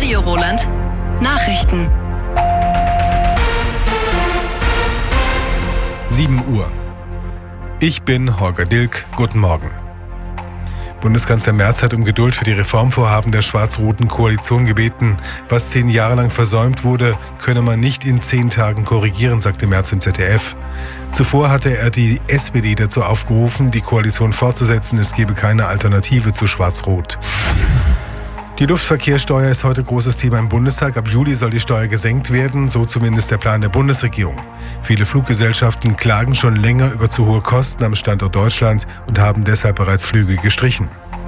Radio Roland Nachrichten. 7 Uhr. Ich bin Holger Dilk. Guten Morgen. Bundeskanzler Merz hat um Geduld für die Reformvorhaben der schwarz-roten Koalition gebeten. Was 10 Jahre lang versäumt wurde, könne man nicht in 10 Tagen korrigieren, sagte Merz im ZDF. Zuvor hatte er die SPD dazu aufgerufen, die Koalition fortzusetzen. Es gebe keine Alternative zu Schwarz-Rot. Die Luftverkehrssteuer ist heute großes Thema im Bundestag. Ab Juli soll die Steuer gesenkt werden, so zumindest der Plan der Bundesregierung. Viele Fluggesellschaften klagen schon länger über zu hohe Kosten am Standort Deutschland und haben deshalb bereits Flüge gestrichen.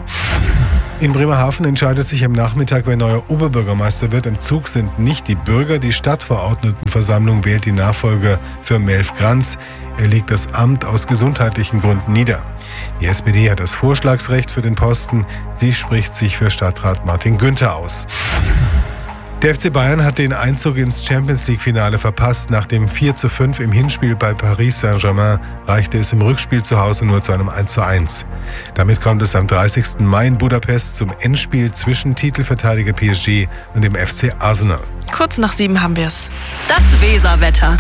In Bremerhaven entscheidet sich am Nachmittag, wer neuer Oberbürgermeister wird. Im Zug sind nicht die Bürger, die Stadtverordnetenversammlung wählt die Nachfolger für Melf Granz. Er legt das Amt aus gesundheitlichen Gründen nieder. Die SPD hat das Vorschlagsrecht für den Posten. Sie spricht sich für Stadtrat Martin Günther aus. Der FC Bayern hat den Einzug ins Champions-League-Finale verpasst. Nach dem 4:5 im Hinspiel bei Paris Saint-Germain reichte es im Rückspiel zu Hause nur zu einem 1:1. Damit kommt es am 30. Mai in Budapest zum Endspiel zwischen Titelverteidiger PSG und dem FC Arsenal. Kurz nach 7 haben wir es. Das Weserwetter.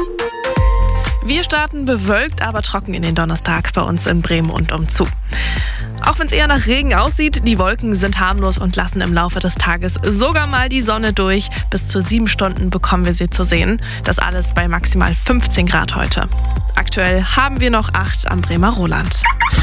Wir starten bewölkt, aber trocken in den Donnerstag bei uns in Bremen und umzu. Auch wenn es eher nach Regen aussieht, die Wolken sind harmlos und lassen im Laufe des Tages sogar mal die Sonne durch. Bis zu 7 Stunden bekommen wir sie zu sehen. Das alles bei maximal 15 Grad heute. Aktuell haben wir noch 8 am Bremer Roland.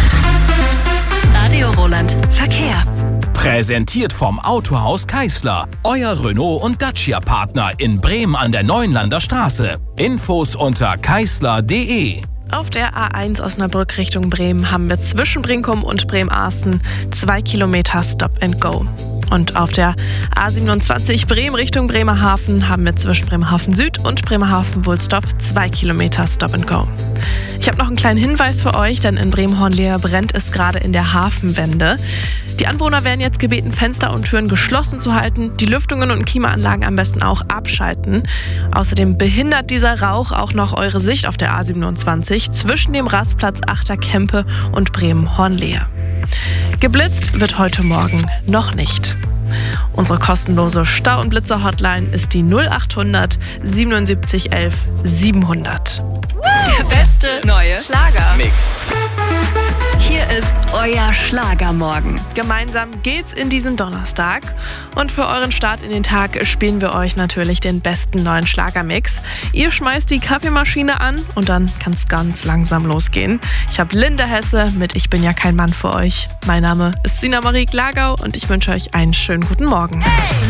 Radio Roland Verkehr. Präsentiert vom Autohaus Keisler. Euer Renault- und Dacia-Partner in Bremen an der Neuenlander Straße. Infos unter keisler.de. Auf der A1 Osnabrück Richtung Bremen haben wir zwischen Brinkum und Bremen-Arsten 2 Kilometer Stop and Go. Und auf der A27 Bremen Richtung Bremerhaven haben wir zwischen Bremerhaven Süd und Bremerhaven-Wohlsdorf 2 Kilometer Stop and Go. Ich habe noch einen kleinen Hinweis für euch, denn in Bremen-Hornlehe brennt es gerade in der Hafenwende. Die Anwohner werden jetzt gebeten, Fenster und Türen geschlossen zu halten, die Lüftungen und Klimaanlagen am besten auch abschalten. Außerdem behindert dieser Rauch auch noch eure Sicht auf der A27 zwischen dem Rastplatz Achterkempe und Bremen-Hornlehe. Geblitzt wird heute Morgen noch nicht. Unsere kostenlose Stau- und Blitzer-Hotline ist die 0800 77 11 700. Der beste neue Schlagermix. Hier ist euer Schlagermorgen. Gemeinsam geht's in diesen Donnerstag. Und für euren Start in den Tag spielen wir euch natürlich den besten neuen Schlagermix. Ihr schmeißt die Kaffeemaschine an und dann kann's ganz langsam losgehen. Ich habe Linda Hesse mit Ich bin ja kein Mann für euch. Mein Name ist Sina Marie Glagau und ich wünsche euch einen schönen guten Morgen.